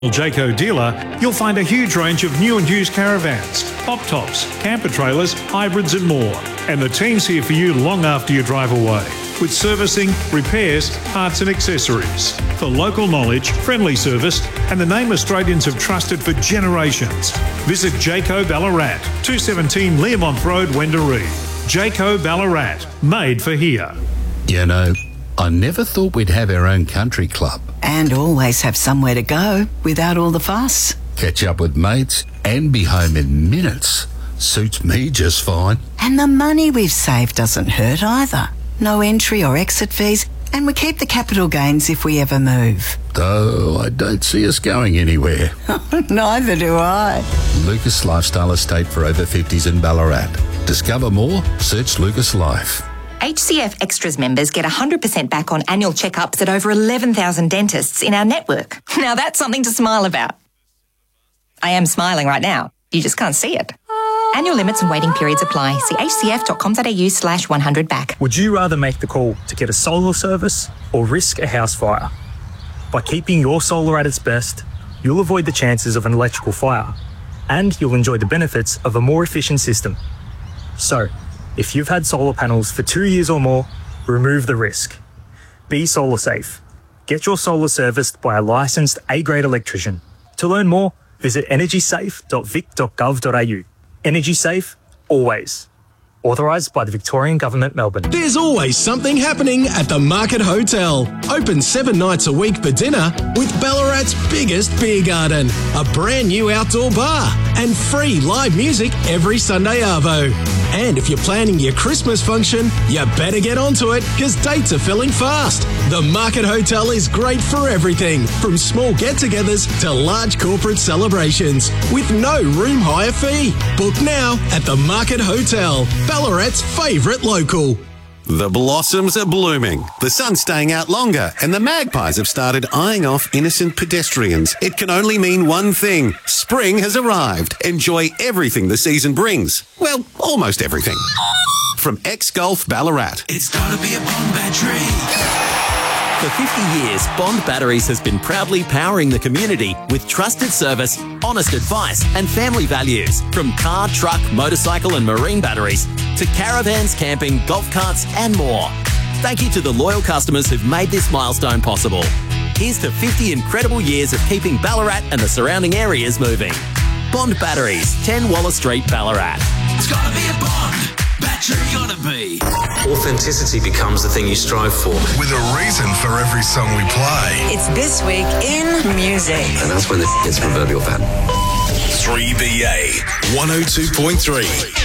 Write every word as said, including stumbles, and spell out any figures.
Jayco dealer, you'll find a huge range of new and used caravans, pop tops, camper trailers, hybrids and more. And the team's here for you long after you drive away, with servicing, repairs, parts and accessories. For local knowledge, friendly service and the name Australians have trusted for generations. Visit Jayco Ballarat, two seventeen Learmonth Road, Wendouree. Jayco Ballarat, made for here. You know, I never thought we'd have our own country club. And always have somewhere to go without all the fuss. Catch up with mates and be home in minutes. Suits me just fine. And the money we've saved doesn't hurt either. No entry or exit fees, and we keep the capital gains if we ever move. Though I don't see us going anywhere. Neither do I. Lucas Lifestyle Estate for over fifties in Ballarat. Discover more, search Lucas Life. H C F Extras members get one hundred percent back on annual checkups at over eleven thousand dentists in our network. Now that's something to smile about. I am smiling right now. You just can't see it. Annual limits and waiting periods apply. See hcf.com.au slash 100 back. Would you rather make the call to get a solar service or risk a house fire? By keeping your solar at its best, you'll avoid the chances of an electrical fire, and you'll enjoy the benefits of a more efficient system. So, if you've had solar panels for two years or more, remove the risk. Be solar safe. Get your solar serviced by a licensed A-grade electrician. To learn more, visit energy safe dot vic dot gov dot a u. Energy Safe, always. Authorised by the Victorian Government, Melbourne. There's always something happening at the Market Hotel. Open seven nights a week for dinner with Ballarat's biggest beer garden, a brand new outdoor bar, and free live music every Sunday arvo. And if you're planning your Christmas function, you better get onto it because dates are filling fast. The Market Hotel is great for everything, from small get-togethers to large corporate celebrations, with no room hire fee. Book now at the Market Hotel, Ballarat's favourite local. The blossoms are blooming, the sun's staying out longer, and the magpies have started eyeing off innocent pedestrians. It can only mean one thing. Spring has arrived. Enjoy everything the season brings. Well, almost everything. From X-Golf Ballarat. It's gotta be a Bond battery. For fifty years, Bond Batteries has been proudly powering the community with trusted service, honest advice and family values. From car, truck, motorcycle and marine batteries to caravans, camping, golf carts and more. Thank you to the loyal customers who've made this milestone possible. Here's to fifty incredible years of keeping Ballarat and the surrounding areas moving. Bond Batteries, ten Wallace Street, Ballarat. It's gotta be a Bond battery, gotta be. Authenticity becomes the thing you strive for. With a reason for every song we play. It's This Week in Music. And that's when it gets proverbial bad. three B A one oh two point three.